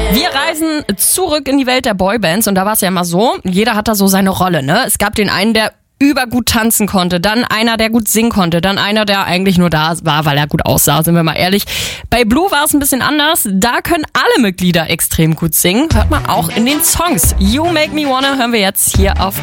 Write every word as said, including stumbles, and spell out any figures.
Wir reisen zurück in die Welt der Boybands und da war es ja immer so, jeder hat da so seine Rolle, ne? Es gab den einen, der übergut tanzen konnte, dann einer, der gut singen konnte, dann einer, der eigentlich nur da war, weil er gut aussah, sind wir mal ehrlich. Bei Blue war es ein bisschen anders, da können alle Mitglieder extrem gut singen, hört man auch in den Songs. You Make Me Wanna hören wir jetzt hier auf